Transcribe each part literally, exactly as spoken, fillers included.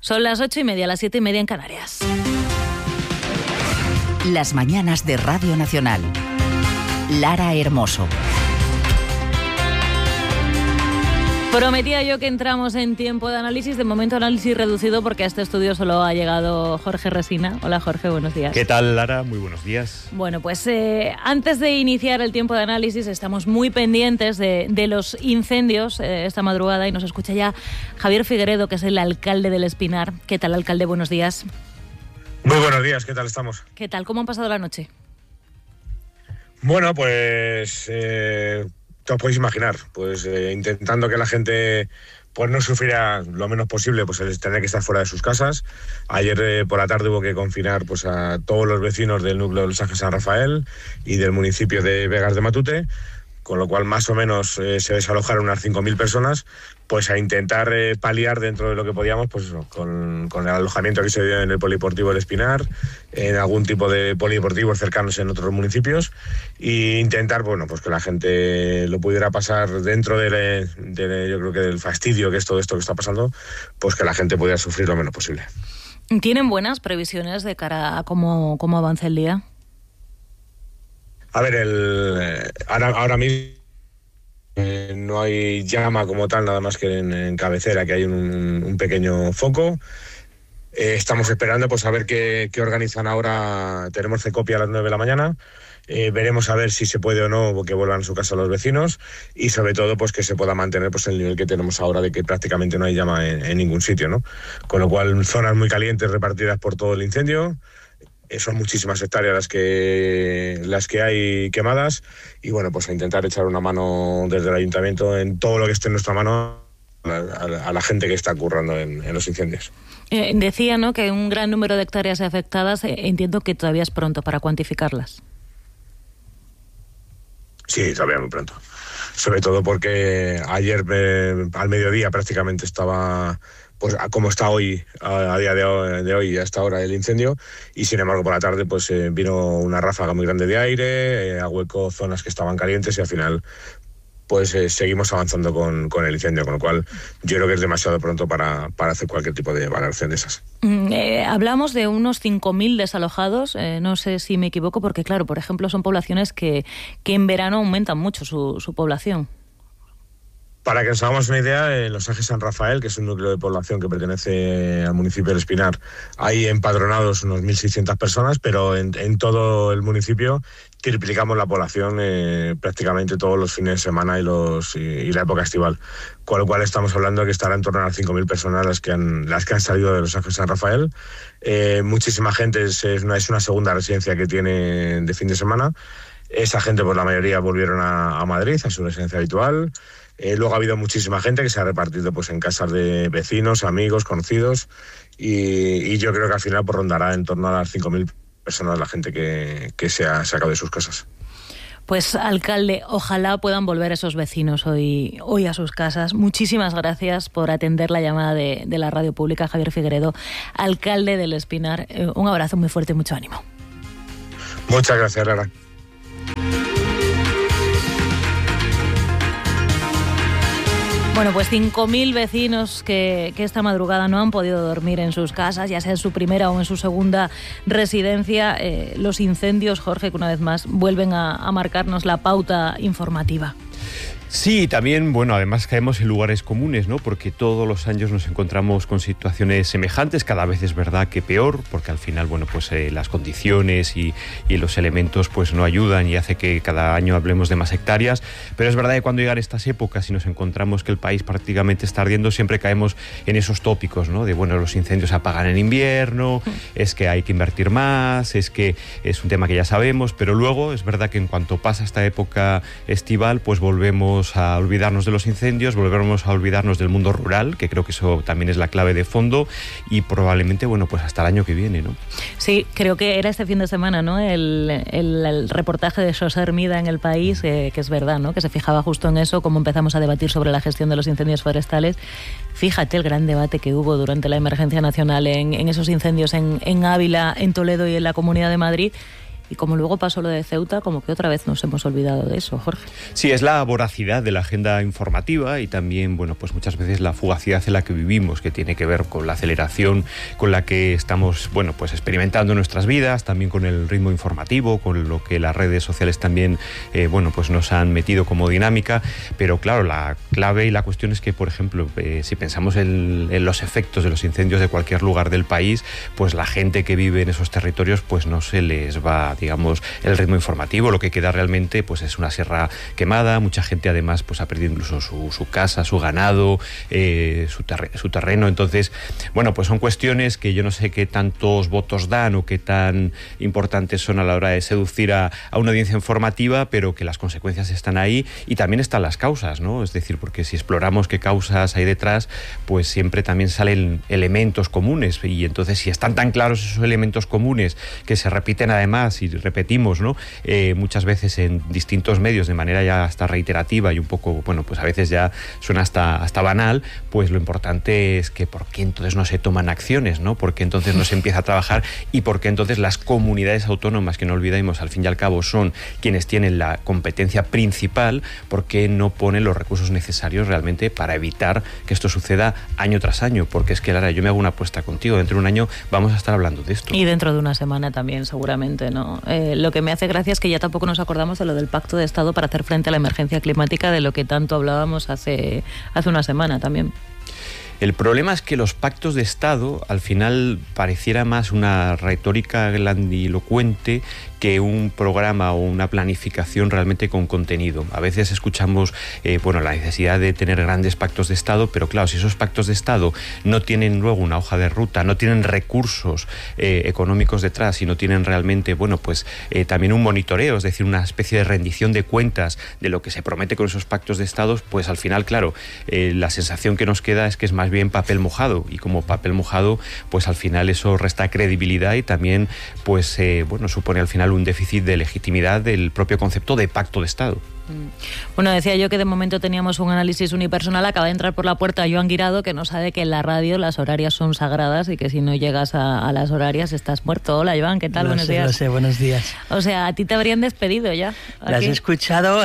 Son las ocho y media, las siete y media en Canarias. Las mañanas de Radio Nacional. Lara Hermoso. Prometía yo que entramos en tiempo de análisis, de momento análisis reducido porque a este estudio solo ha llegado Jorge Resina. Hola Jorge, buenos días. ¿Qué tal, Lara? Muy buenos días. Bueno, pues eh, antes de iniciar el tiempo de análisis estamos muy pendientes de, de los incendios eh, esta madrugada y nos escucha ya Javier Figueredo, que es el alcalde del Espinar. ¿Qué tal, alcalde? Buenos días. Muy buenos días, ¿qué tal estamos? ¿Qué tal? ¿Cómo han pasado la noche? Bueno, pues... Eh... os podéis imaginar, pues eh, intentando que la gente pues no sufriera lo menos posible pues el tener que estar fuera de sus casas. Ayer eh, por la tarde hubo que confinar pues a todos los vecinos del núcleo de Los Ángeles San Rafael y del municipio de Vegas de Matute, con lo cual más o menos eh, se desalojaron unas cinco mil personas, pues a intentar eh, paliar dentro de lo que podíamos, pues eso, con, con el alojamiento que se dio en el Polideportivo del Espinar, en algún tipo de polideportivos cercanos en otros municipios, e intentar, bueno, pues que la gente lo pudiera pasar dentro de, de yo creo que del fastidio que es todo esto que está pasando, pues que la gente pudiera sufrir lo menos posible. ¿Tienen buenas previsiones de cara a cómo, cómo avance el día? A ver, el, ahora, ahora mismo eh, no hay llama como tal, nada más que en, en cabecera, que hay un, un pequeño foco. Eh, estamos esperando pues a ver qué, qué organizan ahora. Tenemos Cecopia a las nueve de la mañana. Eh, veremos a ver si se puede o no que vuelvan a su casa los vecinos y sobre todo pues que se pueda mantener pues el nivel que tenemos ahora de que prácticamente no hay llama en, en ningún sitio, ¿no? Con lo cual zonas muy calientes repartidas por todo el incendio. Son muchísimas hectáreas las que las que hay quemadas y bueno, pues a intentar echar una mano desde el ayuntamiento en todo lo que esté en nuestra mano a la, a la gente que está currando en, en los incendios. Eh, decía, ¿no?, que un gran número de hectáreas afectadas. Eh, entiendo que todavía es pronto para cuantificarlas. Sí, todavía muy pronto. Sobre todo porque ayer eh, al mediodía prácticamente estaba... pues como está hoy, a, a día de hoy, de hoy, hasta ahora el incendio, y sin embargo por la tarde pues eh, vino una ráfaga muy grande de aire, eh, ahuecó zonas que estaban calientes y al final pues eh, seguimos avanzando con, con el incendio, con lo cual yo creo que es demasiado pronto para, para hacer cualquier tipo de valoración de esas. Mm, eh, hablamos de unos cinco mil desalojados, eh, no sé si me equivoco, porque claro, por ejemplo, son poblaciones que, que en verano aumentan mucho su, su población. Para que nos hagamos una idea, en Los Ángeles San Rafael, que es un núcleo de población que pertenece al municipio del Espinar, hay empadronados unos mil seiscientas personas, pero en, en todo el municipio triplicamos la población eh, prácticamente todos los fines de semana y, los, y, y la época estival. Con lo cual estamos hablando de que estará en torno a las cinco mil personas las que han, las que han salido de Los Ángeles San Rafael. Eh, muchísima gente, es una, es una segunda residencia que tiene de fin de semana. Esa gente, pues la mayoría volvieron a, a Madrid, a su residencia habitual. Eh, luego ha habido muchísima gente que se ha repartido pues en casas de vecinos, amigos, conocidos y, y yo creo que al final pues, rondará en torno a las cinco mil personas la gente que, que se ha sacado de sus casas. Pues, alcalde, ojalá puedan volver esos vecinos hoy, hoy a sus casas. Muchísimas gracias por atender la llamada de, de la radio pública. Javier Figueredo, alcalde del Espinar. Eh, un abrazo muy fuerte y mucho ánimo. Muchas gracias, Lara. Bueno, pues cinco mil vecinos que, que esta madrugada no han podido dormir en sus casas, ya sea en su primera o en su segunda residencia. Eh, los incendios, Jorge, que una vez más vuelven a, a marcarnos la pauta informativa. Sí, también, bueno, además caemos en lugares comunes, ¿no? Porque todos los años nos encontramos con situaciones semejantes, cada vez es verdad que peor, porque al final, bueno, pues eh, las condiciones y, y los elementos pues no ayudan y hace que cada año hablemos de más hectáreas, pero es verdad que cuando llegan estas épocas y nos encontramos que el país prácticamente está ardiendo, siempre caemos en esos tópicos, ¿no? De, bueno, los incendios se apagan en invierno, es que hay que invertir más, es que es un tema que ya sabemos, pero luego es verdad que en cuanto pasa esta época estival, pues volvemos a olvidarnos de los incendios, volvemos a olvidarnos del mundo rural, que creo que eso también es la clave de fondo, y probablemente, bueno, pues hasta el año que viene, ¿no? Sí, creo que era este fin de semana, ¿no? El, el, el reportaje de José Hermida en El País, eh, que es verdad, ¿no? Que se fijaba justo en eso, cómo empezamos a debatir sobre la gestión de los incendios forestales. Fíjate el gran debate que hubo durante la emergencia nacional en, en esos incendios en, en Ávila, en Toledo y en la Comunidad de Madrid. Y como luego pasó lo de Ceuta, como que otra vez nos hemos olvidado de eso, Jorge. Sí, es la voracidad de la agenda informativa y también, bueno, pues muchas veces la fugacidad en la que vivimos, que tiene que ver con la aceleración con la que estamos, bueno, pues experimentando nuestras vidas, también con el ritmo informativo, con lo que las redes sociales también, eh, bueno, pues nos han metido como dinámica. Pero claro, la clave y la cuestión es que, por ejemplo, eh, si pensamos en, en los efectos de los incendios de cualquier lugar del país, pues la gente que vive en esos territorios, pues no se les va, digamos, el ritmo informativo. Lo que queda realmente pues es una sierra quemada. Mucha gente además pues ha perdido incluso su, su casa, su ganado, eh, su, terre su terreno. Entonces, bueno, pues son cuestiones que yo no sé qué tantos votos dan o qué tan importantes son a la hora de seducir a, a una audiencia informativa, pero que las consecuencias están ahí y también están las causas, ¿no? Es decir, porque si exploramos qué causas hay detrás, pues siempre también salen elementos comunes, y entonces si están tan claros esos elementos comunes que se repiten además y repetimos, ¿no? Eh, muchas veces en distintos medios de manera ya hasta reiterativa y un poco, bueno, pues a veces ya suena hasta, hasta banal, pues lo importante es que por qué entonces no se toman acciones, ¿no? Por qué entonces no se empieza a trabajar y por qué entonces las comunidades autónomas, que no olvidemos al fin y al cabo son quienes tienen la competencia principal, por qué no ponen los recursos necesarios realmente para evitar que esto suceda año tras año. Porque es que, Lara, yo me hago una apuesta contigo, dentro de un año vamos a estar hablando de esto. Y dentro de una semana también, seguramente, ¿no? Eh, lo que me hace gracia es que ya tampoco nos acordamos de lo del Pacto de Estado para hacer frente a la emergencia climática, de lo que tanto hablábamos hace, hace una semana también. El problema es que los pactos de Estado al final pareciera más una retórica grandilocuente que un programa o una planificación realmente con contenido. A veces escuchamos eh, bueno, la necesidad de tener grandes pactos de Estado, pero claro, si esos pactos de Estado no tienen luego una hoja de ruta, no tienen recursos eh, económicos detrás y no tienen realmente, bueno, pues eh, también un monitoreo, es decir, una especie de rendición de cuentas de lo que se promete con esos pactos de Estado, pues al final, claro, eh, la sensación que nos queda es que es más bien papel mojado, y como papel mojado, pues al final eso resta credibilidad y también, pues, eh, bueno, supone al final un déficit de legitimidad del propio concepto de pacto de Estado. Bueno, decía yo que de momento teníamos un análisis unipersonal. Acaba de entrar por la puerta Joan Guirado, que nos sabe que en la radio las horarias son sagradas y que si no llegas a, a las horarias estás muerto. Hola, Joan, ¿qué tal? Lo buenos sé, días. Lo sé, buenos días. O sea, a ti te habrían despedido ya. Las has escuchado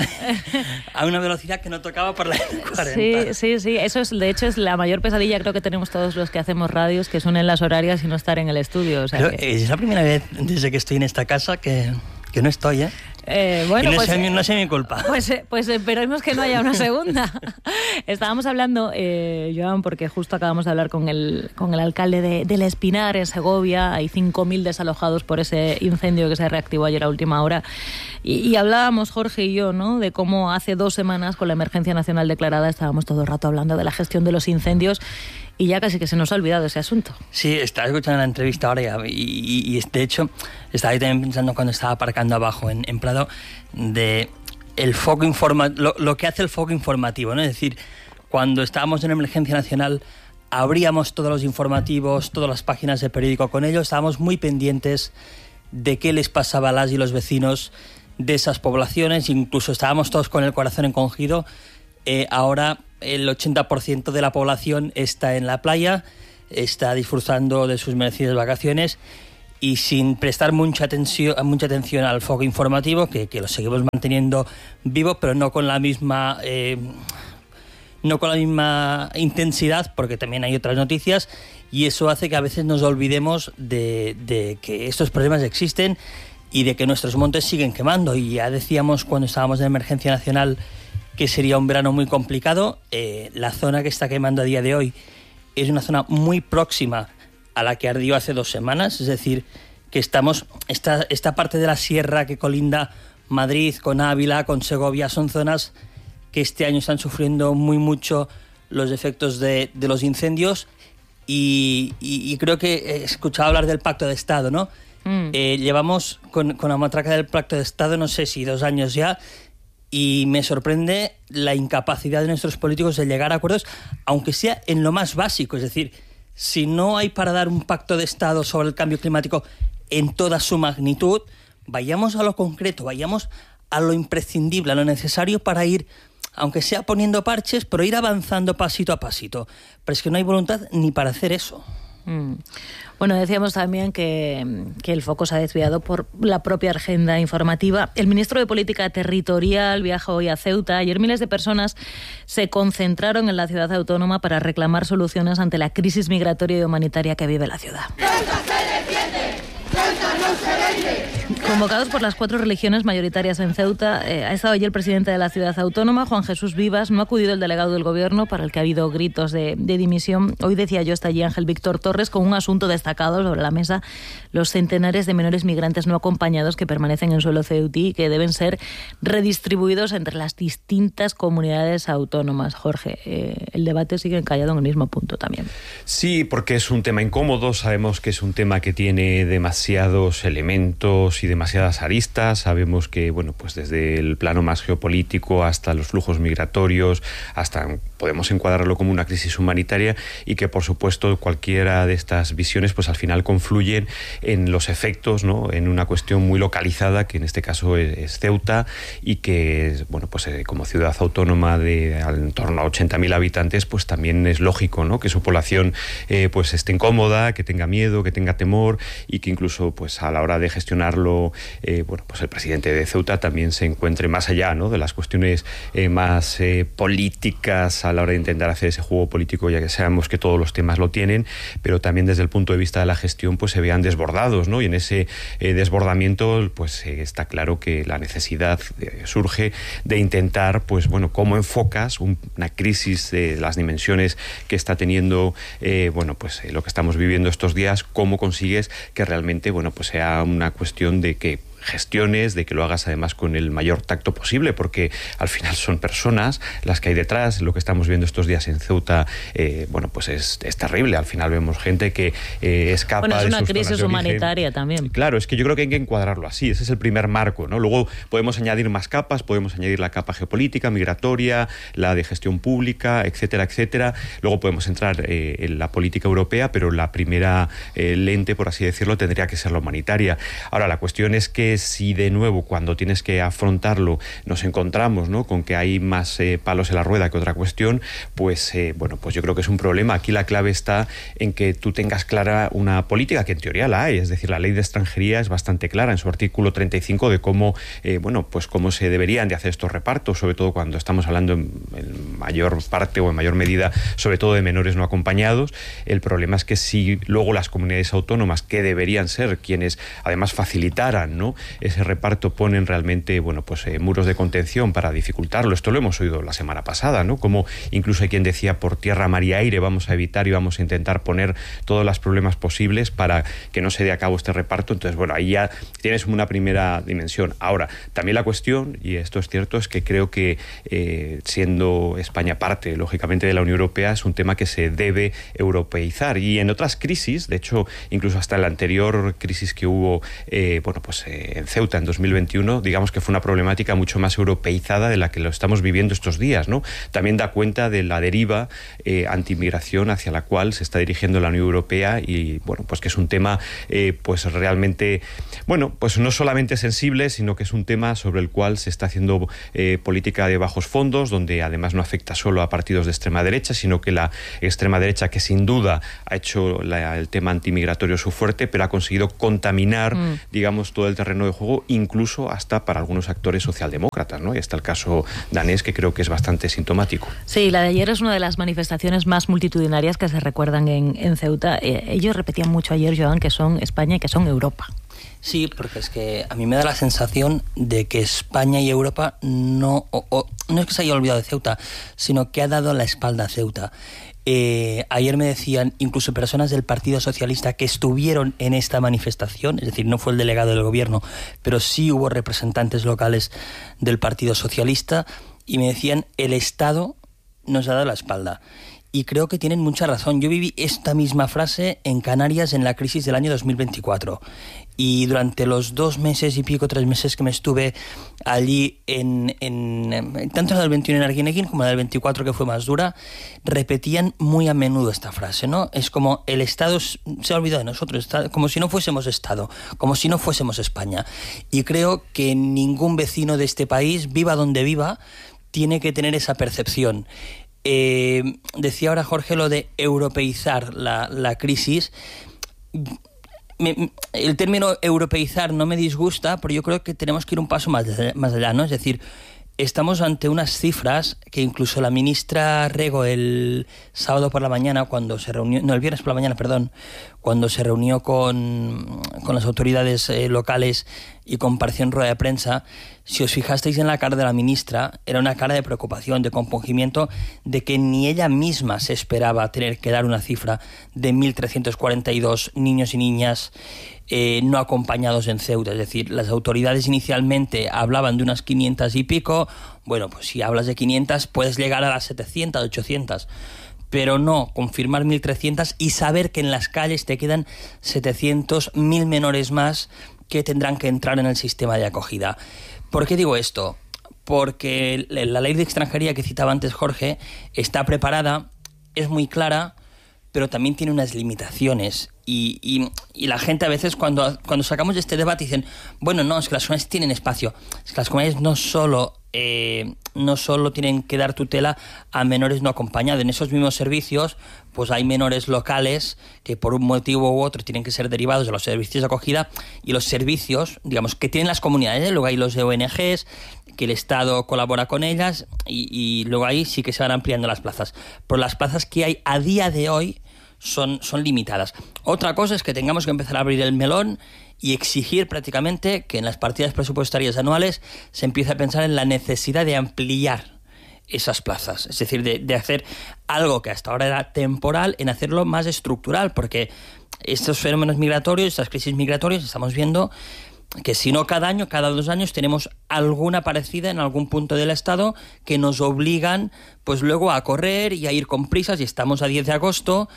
a una velocidad que no tocaba por la cuarenta. Sí, sí, sí. Eso es, de hecho, es la mayor pesadilla creo que tenemos todos los que hacemos radios, que suenen las horarias y no estar en el estudio. O sea, Pero que... es la primera vez desde que estoy en esta casa que, que no estoy, ¿eh? Eh, bueno, y no, pues, es mi, no es mi culpa. Pues, pues esperemos que no haya una segunda. Estábamos hablando, eh, Joan, porque justo acabamos de hablar con el, con el alcalde de, del Espinar, en Segovia. Hay cinco mil desalojados por ese incendio que se reactivó ayer a última hora. Y, y hablábamos, Jorge y yo, ¿no?, de cómo hace dos semanas, con la emergencia nacional declarada, estábamos todo el rato hablando de la gestión de los incendios. Y ya casi que se nos ha olvidado ese asunto. Sí, estaba escuchando la entrevista ahora y, y, y de hecho estaba ahí también pensando cuando estaba aparcando abajo en, en Prado de el foco informa lo, lo que hace el foco informativo, ¿no? Es decir, cuando estábamos en emergencia nacional abríamos todos los informativos, todas las páginas de periódico con ellos, estábamos muy pendientes de qué les pasaba a las y los vecinos de esas poblaciones, incluso estábamos todos con el corazón encogido. Eh, ahora el ochenta por ciento de la población está en la playa, está disfrutando de sus merecidas vacaciones y sin prestar mucha atención, mucha atención al foco informativo, que, que lo seguimos manteniendo vivo, pero no con la misma eh, no con la misma intensidad, porque también hay otras noticias, y eso hace que a veces nos olvidemos de, de que estos problemas existen y de que nuestros montes siguen quemando. Y ya decíamos cuando estábamos en emergencia nacional que sería un verano muy complicado. Eh, la zona que está quemando a día de hoy es una zona muy próxima a la que ardió hace dos semanas, es decir, que estamos, esta, esta parte de la sierra que colinda Madrid con Ávila, con Segovia, son zonas que este año están sufriendo muy mucho los efectos de, de los incendios, y, y, y creo que he escuchado hablar del Pacto de Estado, ¿no? Mm. Eh, llevamos con, con la matraca del Pacto de Estado, no sé si dos años ya, y me sorprende la incapacidad de nuestros políticos de llegar a acuerdos, aunque sea en lo más básico. Es decir, si no hay para dar un pacto de Estado sobre el cambio climático en toda su magnitud, vayamos a lo concreto, vayamos a lo imprescindible, a lo necesario para ir, aunque sea poniendo parches, pero ir avanzando pasito a pasito. Pero es que no hay voluntad ni para hacer eso. Mm. Bueno, decíamos también que, que el foco se ha desviado por la propia agenda informativa. El ministro de Política Territorial viaja hoy a Ceuta. Ayer miles de personas se concentraron en la ciudad autónoma para reclamar soluciones ante la crisis migratoria y humanitaria que vive la ciudad. ¡Ceuta se defiende! ¡Ceuta no se vende! Convocados por las cuatro religiones mayoritarias en Ceuta, eh, ha estado allí el presidente de la ciudad autónoma, Juan Jesús Vivas. No ha acudido el delegado del gobierno, para el que ha habido gritos de, de dimisión. Hoy, decía yo, está allí Ángel Víctor Torres con un asunto destacado sobre la mesa: los centenares de menores migrantes no acompañados que permanecen en suelo ceutí y que deben ser redistribuidos entre las distintas comunidades autónomas. Jorge, eh, el debate sigue encallado en el mismo punto también. Sí, porque es un tema incómodo. Sabemos que es un tema que tiene demasiados elementos y demasiadas aristas. Sabemos que, bueno, pues desde el plano más geopolítico hasta los flujos migratorios, hasta podemos encuadrarlo como una crisis humanitaria, y que, por supuesto, cualquiera de estas visiones pues al final confluyen en los efectos, ¿no?, en una cuestión muy localizada, que en este caso es, es Ceuta, y que, bueno, pues eh, como ciudad autónoma de en torno a ochenta mil habitantes, pues también es lógico, ¿no?, que su población eh, pues esté incómoda, que tenga miedo, que tenga temor, y que incluso pues a la hora de gestionarlo, eh, bueno, pues el presidente de Ceuta también se encuentre más allá, ¿no?, de las cuestiones eh, más eh, políticas a la hora de intentar hacer ese juego político, ya que sabemos que todos los temas lo tienen, pero también desde el punto de vista de la gestión pues se vean desbordados, ¿no? Y en ese eh, desbordamiento pues eh, está claro que la necesidad eh, surge de intentar, pues bueno, cómo enfocas un, una crisis de las dimensiones que está teniendo, eh, bueno, pues eh, lo que estamos viviendo estos días, cómo consigues que realmente, bueno, pues sea una cuestión de que gestiones, de que lo hagas además con el mayor tacto posible, porque al final son personas las que hay detrás. Lo que estamos viendo estos días en Ceuta, eh, bueno, pues es, es terrible. Al final vemos gente que eh, escapa de sus zonas de origen. Bueno, es una crisis humanitaria también. Claro, es que yo creo que hay que encuadrarlo así. Ese es el primer marco, ¿no? Luego podemos añadir más capas, podemos añadir la capa geopolítica, migratoria, la de gestión pública, etcétera, etcétera. Luego podemos entrar eh, en la política europea, pero la primera eh, lente, por así decirlo, tendría que ser la humanitaria. Ahora, la cuestión es que si de nuevo cuando tienes que afrontarlo nos encontramos, ¿no?, con que hay más eh, palos en la rueda que otra cuestión, pues eh, bueno, pues yo creo que es un problema. Aquí la clave está en que tú tengas clara una política, que en teoría la hay, es decir, la ley de extranjería es bastante clara en su artículo treinta y cinco de cómo, eh, bueno, pues cómo se deberían de hacer estos repartos, sobre todo cuando estamos hablando en, en mayor parte o en mayor medida, sobre todo de menores no acompañados. El problema es que si luego las comunidades autónomas, que deberían ser quienes además facilitaran, ¿no?, ese reparto, ponen realmente, bueno, pues eh, muros de contención para dificultarlo. Esto lo hemos oído la semana pasada, ¿no? Como incluso hay quien decía, por tierra, mar y aire vamos a evitar y vamos a intentar poner todos los problemas posibles para que no se dé a cabo este reparto. Entonces, bueno, ahí ya tienes una primera dimensión. Ahora, también la cuestión, y esto es cierto, es que creo que eh, siendo España parte, lógicamente, de la Unión Europea, es un tema que se debe europeizar. Y en otras crisis, de hecho, incluso hasta en la anterior crisis que hubo, eh, bueno, pues eh, en Ceuta en dos mil veintiuno, digamos que fue una problemática mucho más europeizada de la que lo estamos viviendo estos días, ¿no? También da cuenta de la deriva eh, anti-inmigración hacia la cual se está dirigiendo la Unión Europea, y bueno, pues que es un tema eh, pues realmente, bueno, pues no solamente sensible, sino que es un tema sobre el cual se está haciendo eh, política de bajos fondos, donde además no afecta solo a partidos de extrema derecha, sino que la extrema derecha, que sin duda ha hecho la, el tema antimigratorio su fuerte, pero ha conseguido contaminar, mm. digamos, todo el terreno de juego, incluso hasta para algunos actores socialdemócratas, ¿no? Y está el caso danés, que creo que es bastante sintomático. Sí, la de ayer es una de las manifestaciones más multitudinarias que se recuerdan en, en Ceuta. Eh, ellos repetían mucho ayer, Joan, que son España y que son Europa. Sí, porque es que a mí me da la sensación de que España y Europa no, o, o, no es que se haya olvidado de Ceuta, sino que ha dado la espalda a Ceuta. Eh, ayer me decían incluso personas del Partido Socialista que estuvieron en esta manifestación, es decir, no fue el delegado del gobierno, pero sí hubo representantes locales del Partido Socialista, y me decían, el Estado nos ha dado la espalda. Y creo que tienen mucha razón. Yo viví esta misma frase en Canarias en la crisis del año dos mil veinticuatro. Y durante los dos meses y pico, tres meses que me estuve allí, en, en tanto en el veintiuno en Arguineguín como en el veinticuatro, que fue más dura, repetían muy a menudo esta frase, ¿no? Es como el Estado se ha olvidado de nosotros, está, como si no fuésemos Estado, como si no fuésemos España. Y creo que ningún vecino de este país, viva donde viva, tiene que tener esa percepción. Eh, decía ahora Jorge lo de europeizar la, la crisis. Me, el término europeizar no me disgusta, pero yo creo que tenemos que ir un paso más, más allá, ¿no? Es decir, estamos ante unas cifras que incluso la ministra Rego el sábado por la mañana, cuando se reunió, no, el viernes por la mañana, perdón, cuando se reunió con, con las autoridades eh, locales y compareció en rueda de prensa, si os fijasteis en la cara de la ministra, era una cara de preocupación, de compungimiento, de que ni ella misma se esperaba tener que dar una cifra de mil trescientos cuarenta y dos niños y niñas eh, no acompañados en Ceuta. Es decir, las autoridades inicialmente hablaban de unas quinientas y pico. Bueno, pues si hablas de quinientas puedes llegar a las setecientas, ochocientas. Pero no, confirmar mil trescientas y saber que en las calles te quedan setecientos, mil menores más que tendrán que entrar en el sistema de acogida. ¿Por qué digo esto? Porque la ley de extranjería que citaba antes Jorge está preparada, es muy clara, pero también tiene unas limitaciones. Y, y, y la gente a veces cuando, cuando sacamos de este debate dicen, bueno, no, es que las comunidades tienen espacio. Es que las comunidades no solo, eh, no solo tienen que dar tutela a menores no acompañados. En esos mismos servicios pues hay menores locales que por un motivo u otro tienen que ser derivados de los servicios de acogida, y los servicios, digamos, que tienen las comunidades. Luego hay los de O N Ges, que el Estado colabora con ellas, y, y luego ahí sí que se van ampliando las plazas. Pero las plazas que hay a día de hoy son, son limitadas. Otra cosa es que tengamos que empezar a abrir el melón y exigir prácticamente que en las partidas presupuestarias anuales se empiece a pensar en la necesidad de ampliar esas plazas, es decir, de, de hacer algo que hasta ahora era temporal, en hacerlo más estructural, porque estos fenómenos migratorios, estas crisis migratorias, estamos viendo que si no cada año, cada dos años tenemos alguna parecida en algún punto del Estado que nos obligan pues luego a correr y a ir con prisas, y estamos a diez de agosto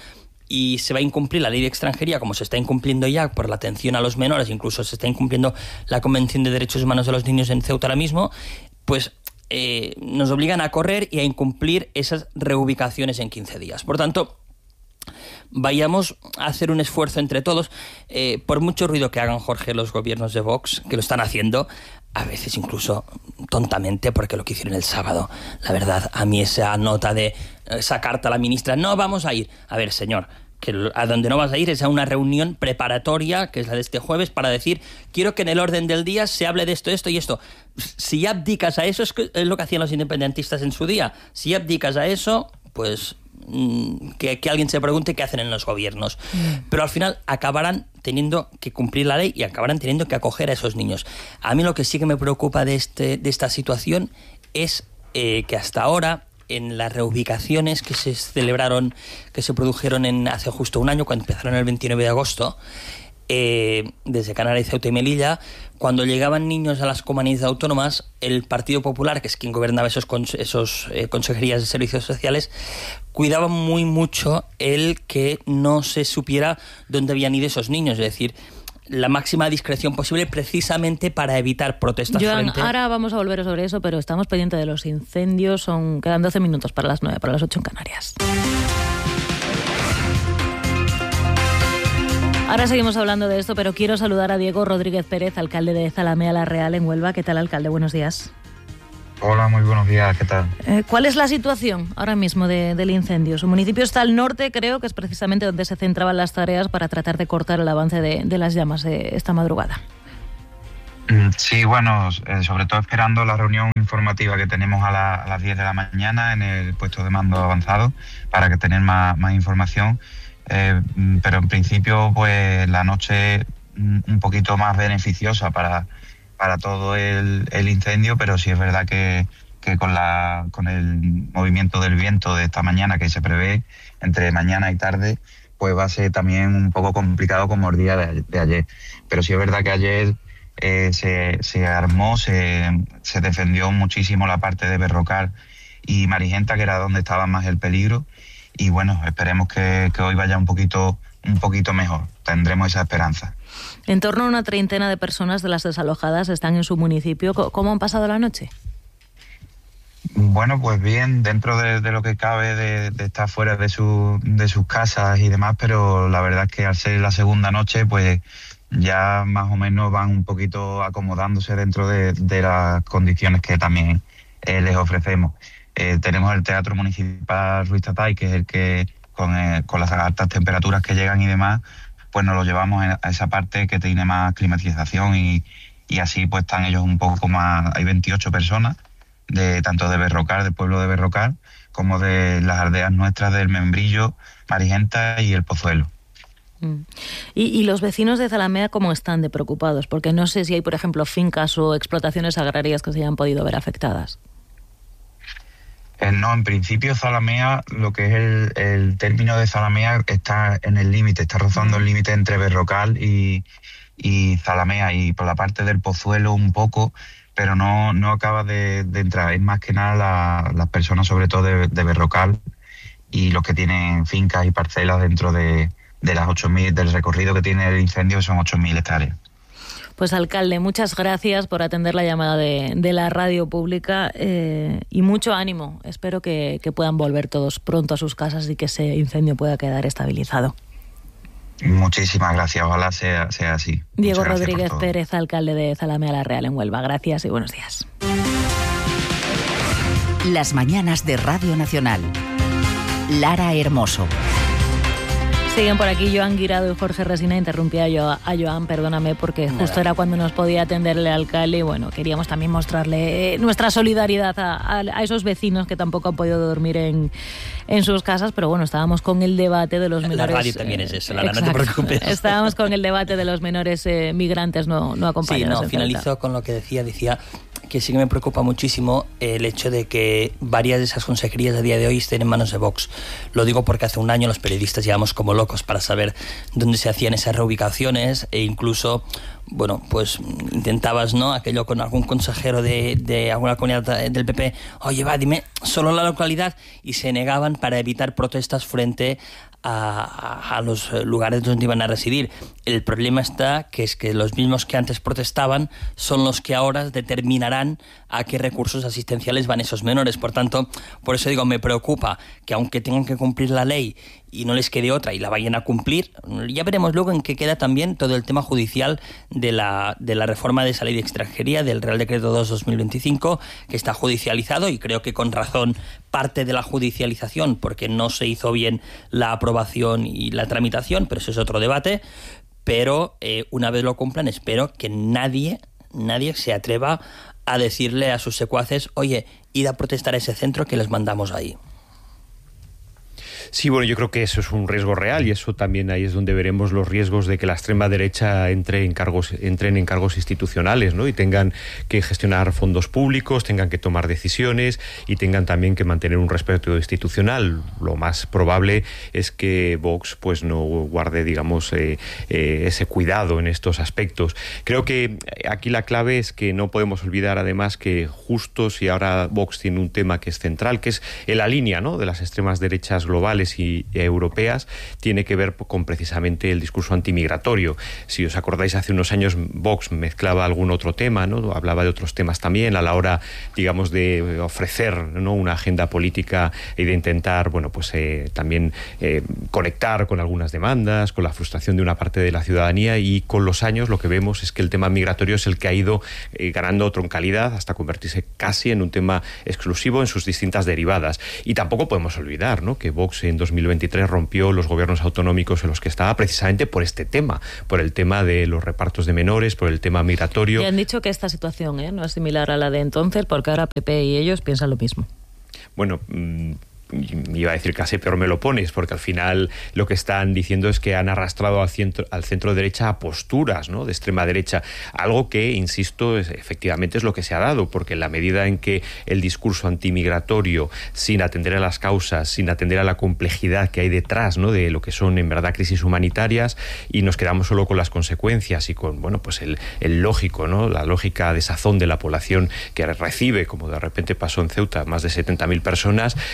y se va a incumplir la ley de extranjería como se está incumpliendo ya por la atención a los menores, incluso se está incumpliendo la Convención de Derechos Humanos de los Niños en Ceuta ahora mismo, pues eh, nos obligan a correr y a incumplir esas reubicaciones en quince días. Por tanto, vayamos a hacer un esfuerzo entre todos, eh, por mucho ruido que hagan, Jorge, los gobiernos de Vox, que lo están haciendo, a veces incluso tontamente, porque lo que hicieron el sábado, la verdad, a mí esa nota de esa carta a la ministra, no vamos a ir, a ver, señor, que a donde no vas a ir es a una reunión preparatoria, que es la de este jueves, para decir, quiero que en el orden del día se hable de esto, esto y esto. Si abdicas a eso, es, que es lo que hacían los independentistas en su día, si abdicas a eso, pues Que, que alguien se pregunte qué hacen en los gobiernos. Mm. Pero al final acabarán teniendo que cumplir la ley y acabarán teniendo que acoger a esos niños. A mí lo que sí que me preocupa de, este, de esta situación es eh, que hasta ahora, en las reubicaciones que se celebraron, que se produjeron en, hace justo un año, cuando empezaron el veintinueve de agosto, Eh, desde Canarias, Ceuta y Melilla, cuando llegaban niños a las comunidades autónomas, el Partido Popular, que es quien gobernaba esos, esos eh, consejerías de servicios sociales, cuidaba muy mucho el que no se supiera dónde habían ido esos niños, es decir, la máxima discreción posible, precisamente para evitar protestas. Joan, frente... ahora vamos a volver sobre eso, pero estamos pendientes de los incendios. Son, quedan doce minutos para las nueve, para las ocho en Canarias. Ahora seguimos hablando de esto, pero quiero saludar a Diego Rodríguez Pérez, alcalde de Zalamea la Real, en Huelva. ¿Qué tal, alcalde? Buenos días. Hola, muy buenos días. ¿Qué tal? Eh, ¿Cuál es la situación ahora mismo de, del incendio? Su municipio está al norte, creo que es precisamente donde se centraban las tareas para tratar de cortar el avance de, de las llamas eh, esta madrugada. Sí, bueno, eh, sobre todo esperando la reunión informativa que tenemos a, la, a las diez de la mañana en el puesto de mando avanzado para que tener más, más información. Eh, pero en principio pues la noche un poquito más beneficiosa para, para todo el, el incendio, pero sí es verdad que, que con, la, con el movimiento del viento de esta mañana que se prevé entre mañana y tarde, pues va a ser también un poco complicado como el día de, de ayer. Pero sí es verdad que ayer eh, se, se armó, se, se defendió muchísimo la parte de Berrocal y Marigenta, que era donde estaba más el peligro. Y bueno, esperemos que, que hoy vaya un poquito, un poquito mejor. Tendremos esa esperanza. En torno a una treintena de personas de las desalojadas están en su municipio. ¿Cómo han pasado la noche? Bueno, pues bien, dentro de, de lo que cabe de, de estar fuera de, su, de sus casas y demás, pero la verdad es que al ser la segunda noche, pues ya más o menos van un poquito acomodándose dentro de, de las condiciones que también eh, les ofrecemos. Eh, tenemos el Teatro Municipal Ruiz Tatay, que es el que, con, eh, con las altas temperaturas que llegan y demás, pues nos lo llevamos a esa parte que tiene más climatización y, y así pues están ellos un poco más. Hay veintiocho personas, de tanto de Berrocal, del pueblo de Berrocal, como de las aldeas nuestras del Membrillo, Marigenta y el Pozuelo. Mm. ¿Y, y los vecinos de Zalamea cómo están de preocupados? Porque no sé si hay, por ejemplo, fincas o explotaciones agrarias que se hayan podido ver afectadas. Eh, no, en principio Zalamea, lo que es el, el término de Zalamea está en el límite, está rozando el límite entre Berrocal y, y Zalamea, y por la parte del Pozuelo un poco, pero no, no acaba de, de entrar. Es más que nada la, las personas, sobre todo de, de Berrocal, y los que tienen fincas y parcelas dentro de, de las ocho mil, del recorrido que tiene el incendio, que son ocho mil hectáreas. Pues alcalde, muchas gracias por atender la llamada de, de la radio pública eh, y mucho ánimo. Espero que, que puedan volver todos pronto a sus casas y que ese incendio pueda quedar estabilizado. Muchísimas gracias, ojalá sea, sea así. Diego Rodríguez Pérez, alcalde de Zalamea la Real en Huelva. Gracias y buenos días. Las mañanas de Radio Nacional. Lara Hermoso. Siguen por aquí Joan Guirado y Jorge Resina. Interrumpía yo a Joan, perdóname, porque justo Nada. Era cuando nos podía atenderle al alcalde y bueno, queríamos también mostrarle nuestra solidaridad a, a, a esos vecinos que tampoco han podido dormir en, en sus casas, pero bueno, estábamos con el debate de los menores... La radio también es eso, Lara, no te preocupes. Estábamos con el debate de los menores eh, migrantes no, no acompañados. Sí, no, finalizo con lo que decía, decía... que sí que me preocupa muchísimo el hecho de que varias de esas consejerías a día de hoy estén en manos de Vox. Lo digo porque hace un año los periodistas llevamos como locos para saber dónde se hacían esas reubicaciones e incluso, bueno, pues intentabas, ¿no?, aquello con algún consejero de, de alguna comunidad del P P, oye, va, dime solo la localidad, y se negaban para evitar protestas frente A, a los lugares donde iban a residir. El problema está que es que los mismos que antes protestaban son los que ahora determinarán a qué recursos asistenciales van esos menores. Por tanto, por eso digo, me preocupa que aunque tengan que cumplir la ley y no les quede otra y la vayan a cumplir, ya veremos luego en qué queda también todo el tema judicial de la, de la reforma de esa ley de extranjería, del Real Decreto dos barra dos mil veinticinco, que está judicializado, y creo que con razón parte de la judicialización, porque no se hizo bien la aprobación y la tramitación, pero eso es otro debate. Pero eh, una vez lo cumplan, espero que nadie, nadie se atreva a decirle a sus secuaces, oye, id a protestar a ese centro que les mandamos ahí. Sí, bueno, yo creo que eso es un riesgo real, y eso también ahí es donde veremos los riesgos de que la extrema derecha entre en cargos, entren en cargos institucionales, ¿no? Y tengan que gestionar fondos públicos, tengan que tomar decisiones y tengan también que mantener un respeto institucional. Lo más probable es que Vox pues no guarde, digamos, eh, eh, ese cuidado en estos aspectos. Creo que aquí la clave es que no podemos olvidar además que justo si ahora Vox tiene un tema que es central, que es en la línea, ¿no?, de las extremas derechas globales y europeas, tiene que ver con precisamente el discurso antimigratorio. Si os acordáis, hace unos años Vox mezclaba algún otro tema, ¿no?, hablaba de otros temas también a la hora, digamos, de ofrecer, ¿no?, una agenda política y de intentar, bueno, pues eh, también eh, conectar con algunas demandas, con la frustración de una parte de la ciudadanía, y con los años lo que vemos es que el tema migratorio es el que ha ido eh, ganando troncalidad hasta convertirse casi en un tema exclusivo en sus distintas derivadas. Y tampoco podemos olvidar, ¿no?, que Vox en dos mil veintitrés rompió los gobiernos autonómicos en los que estaba precisamente por este tema, por el tema de los repartos de menores, por el tema migratorio. Y han dicho que esta situación ¿eh? no es similar a la de entonces, porque ahora P P y ellos piensan lo mismo. Bueno, mmm, iba a decir casi peor me lo pones, porque al final lo que están diciendo es que han arrastrado al centro, al centro derecha a posturas, ¿no?, de extrema derecha, algo que, insisto, es, efectivamente es lo que se ha dado, porque en la medida en que el discurso antimigratorio, sin atender a las causas, sin atender a la complejidad que hay detrás, ¿no?, de lo que son en verdad crisis humanitarias, y nos quedamos solo con las consecuencias y con, bueno, pues el, el lógico, ¿no?, la lógica de sazón de la población que recibe, como de repente pasó en Ceuta, más de setenta mil personas, pues al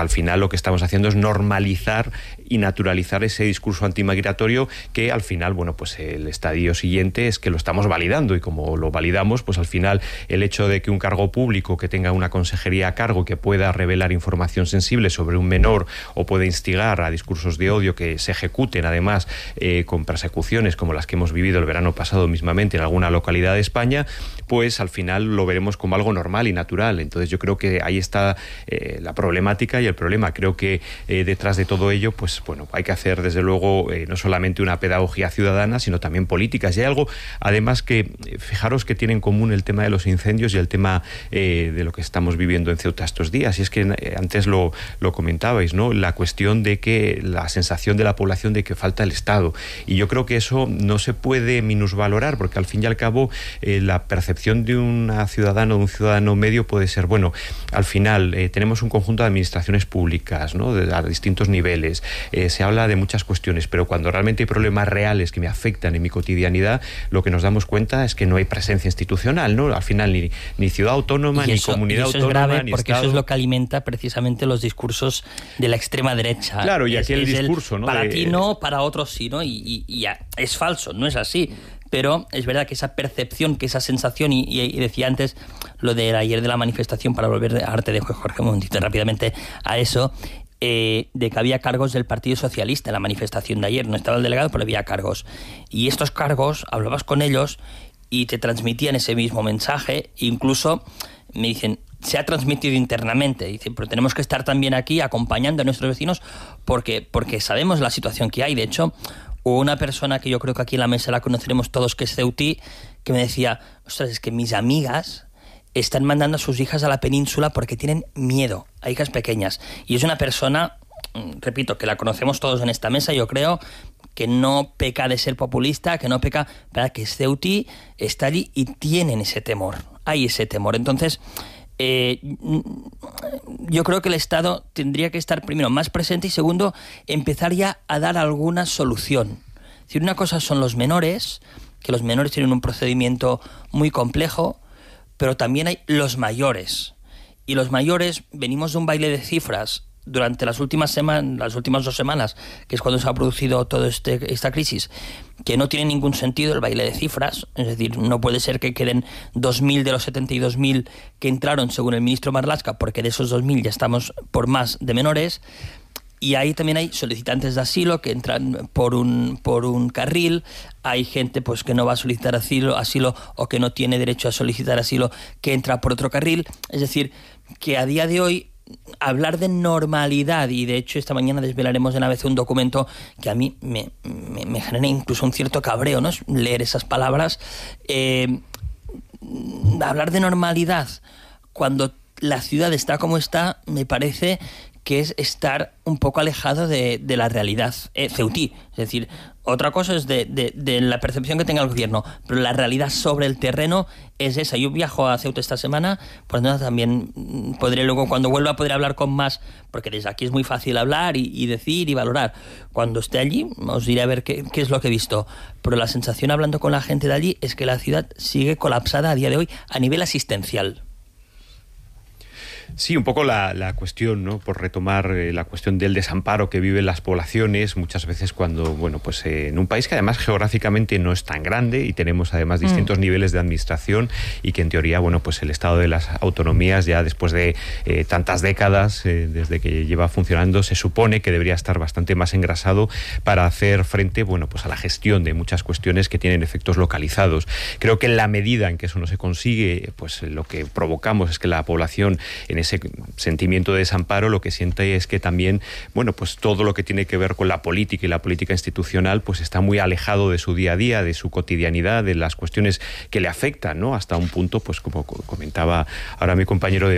al final lo que estamos haciendo es normalizar y naturalizar ese discurso antimigratorio que al final, bueno, pues el estadio siguiente es que lo estamos validando, y como lo validamos, pues al final el hecho de que un cargo público que tenga una consejería a cargo que pueda revelar información sensible sobre un menor o pueda instigar a discursos de odio que se ejecuten además eh, con persecuciones como las que hemos vivido el verano pasado mismamente en alguna localidad de España, pues al final lo veremos como algo normal y natural. Entonces yo creo que ahí está eh, la problemática y el problema. Creo que eh, detrás de todo ello, pues bueno, hay que hacer desde luego eh, no solamente una pedagogía ciudadana, sino también políticas. Y hay algo, además, que fijaros que tiene en común el tema de los incendios y el tema eh, de lo que estamos viviendo en Ceuta estos días. Y es que eh, antes lo, lo comentabais, ¿no? La cuestión de que la sensación de la población de que falta el Estado. Y yo creo que eso no se puede minusvalorar, porque al fin y al cabo eh, la percepción de una ciudadana o de un ciudadano medio puede ser, bueno, al final eh, tenemos un conjunto de administraciones públicas, ¿no? De, a distintos niveles. Eh, se habla de muchas cuestiones, pero cuando realmente hay problemas reales que me afectan en mi cotidianidad, lo que nos damos cuenta es que no hay presencia institucional, ¿no? Al final ni, ni ciudad autónoma, y eso, ni comunidad y eso autónoma, es grave, ni porque Estado. Eso es lo que alimenta precisamente los discursos de la extrema derecha. Claro, y es, aquí el es discurso, el, ¿no? Para de... ti no, para otros sí, ¿no? Y, y, y ya, es falso, no es así. Pero es verdad que esa percepción, que esa sensación, y, y decía antes lo de ayer de la manifestación, para volver a arte de Jorge un momentito rápidamente a eso, eh, de que había cargos del Partido Socialista en la manifestación de ayer. No estaba el delegado, pero había cargos. Y estos cargos, hablabas con ellos y te transmitían ese mismo mensaje. Incluso me dicen, se ha transmitido internamente. Dicen, pero tenemos que estar también aquí acompañando a nuestros vecinos porque, porque sabemos la situación que hay. De hecho, hubo una persona que yo creo que aquí en la mesa la conoceremos todos, que es ceutí, que me decía, ostras, es que mis amigas están mandando a sus hijas a la península porque tienen miedo, a hijas pequeñas. Y es una persona, repito, que la conocemos todos en esta mesa, yo creo, que no peca de ser populista, que no peca, para que es ceutí, está allí y tienen ese temor, hay ese temor. Entonces, eh, yo creo que el Estado tendría que estar primero más presente y segundo, empezar ya a dar alguna solución. Es decir, una cosa son los menores, que los menores tienen un procedimiento muy complejo, pero también hay los mayores. Y los mayores venimos de un baile de cifras durante las últimas semanas, las últimas dos semanas, que es cuando se ha producido toda este, esta crisis, que no tiene ningún sentido el baile de cifras. Es decir, no puede ser que queden dos mil de los setenta y dos mil que entraron, según el ministro Marlaska, porque de esos dos mil ya estamos por más de menores. Y ahí también hay solicitantes de asilo que entran por un, por un carril, hay gente pues que no va a solicitar asilo, asilo o que no tiene derecho a solicitar asilo que entra por otro carril. Es decir, que a día de hoy hablar de normalidad, y de hecho esta mañana desvelaremos de una vez un documento que a mí me, me, me genera incluso un cierto cabreo, ¿no? Leer esas palabras. Eh, hablar de normalidad cuando la ciudad está como está, me parece que es estar un poco alejado de, de la realidad eh, ceutí. Es decir, otra cosa es de, de, de la percepción que tenga el gobierno, pero la realidad sobre el terreno es esa. Yo viajo a Ceuta esta semana, pues nada, también podré luego, cuando vuelva, poder hablar con más, porque desde aquí es muy fácil hablar y, y decir y valorar. Cuando esté allí, os diré a ver qué, qué es lo que he visto. Pero la sensación, hablando con la gente de allí, es que la ciudad sigue colapsada a día de hoy a nivel asistencial. Sí, un poco la, la cuestión, ¿no? Por retomar eh, la cuestión del desamparo que viven las poblaciones, muchas veces cuando, bueno, pues eh, en un país que además geográficamente no es tan grande y tenemos además distintos mm. niveles de administración y que en teoría, bueno, pues el estado de las autonomías ya después de eh, tantas décadas, eh, desde que lleva funcionando, se supone que debería estar bastante más engrasado para hacer frente, bueno, pues a la gestión de muchas cuestiones que tienen efectos localizados. Creo que en la medida en que eso no se consigue, pues lo que provocamos es que la población en ese sentimiento de desamparo lo que siente es que también, bueno, pues todo lo que tiene que ver con la política y la política institucional pues está muy alejado de su día a día, de su cotidianidad, de las cuestiones que le afectan, ¿no? Hasta un punto, pues como comentaba ahora mi compañero de